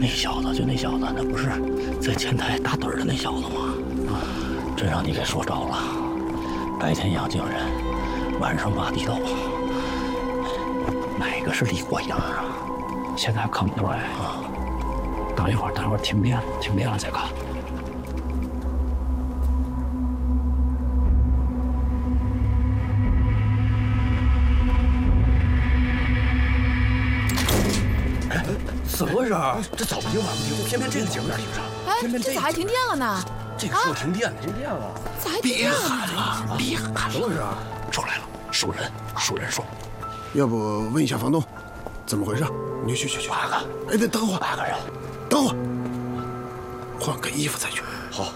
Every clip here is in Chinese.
那小子，那不是在前台打盹的那小子吗？真让你给说着了。白天养精神，晚上挖地道，哪个是李国英啊？ 现在看不出来。等一会儿停电了再看。 怎么回事？这早不停晚不停，偏偏这个节目停上。 哎，这咋还停电了呢？ 这个说停电了， 咋还停电了？ 别喊了！怎么回事？出来了，熟人说。 要不问一下房东，怎么回事？你去。 8个。 哎，等会儿 8个人。 等会儿，换个衣服再去。 好。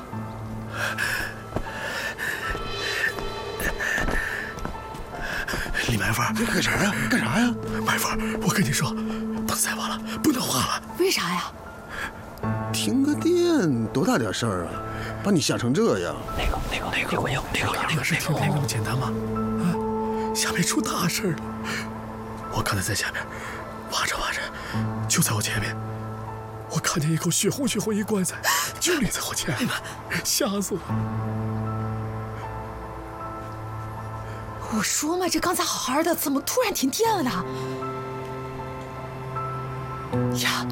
李埋伏， 你干啥呀？ 埋伏，我跟你说，不再挖了，不能挖了。 为啥呀？ 停个电多大点事儿啊，把你吓成这样。 那个是停电那么简单吗？下面出大事了。我刚才在下面挖着，就在我前面，我看见一口血红一棺材，就立在我前面，吓死我！ 我说嘛，这刚才好好的，怎么突然停电了呢？呀，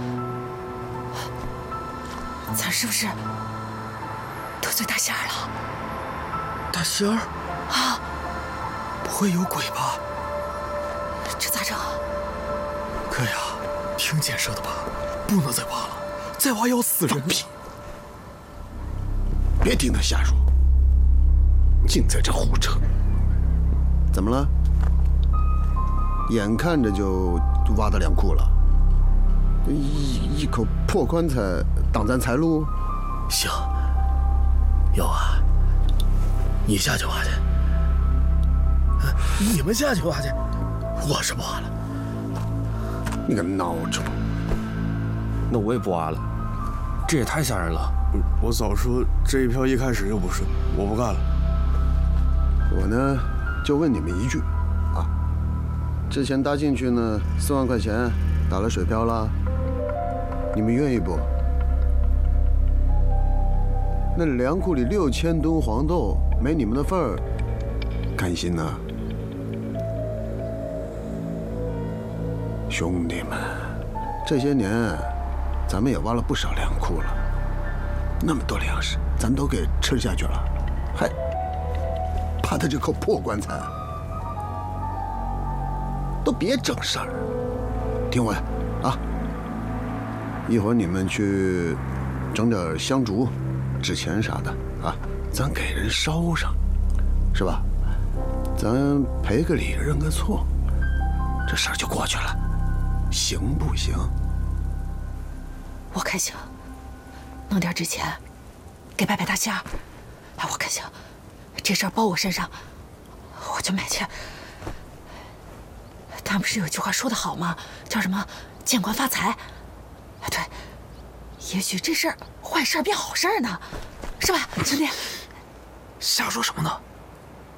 咱是不是得罪大仙儿了？ 大仙儿啊， 不会有鬼吧？ 这咋整啊？ 哥呀，听建设的吧，不能再挖了，再挖要死人。 别听他瞎说，净在这胡扯。怎么了？眼看着就挖到2库了，一口破棺材挡咱财路。 行，要挖，你下去挖去。你们下去挖去，我是不挖了。 你个孬种！ 那我也不挖了，这也太吓人了。 我早说这一票一开始就不顺，我不干了。 我呢，就问你们一句，啊，之前搭进去呢4万块钱，打了水漂了，你们愿意不？那粮库里6000吨黄豆，没你们的份儿，甘心呐？兄弟们，这些年咱们也挖了不少粮库了，那么多粮食，咱都给吃下去了，还怕他这口破棺材？都别整事儿，听我啊！一会儿你们去整点香烛、纸钱啥的啊，咱给人烧上，是吧？咱赔个礼，认个错，这事儿就过去了，行不行？ 我看行，弄点纸钱，给拜大仙儿。哎，我看行，这事儿包我身上，我就买去。他们不是有句话说得好吗？叫什么“见官发财”？哎，对，也许这事儿坏事变好事呢，是吧，兄弟？ 瞎说什么呢？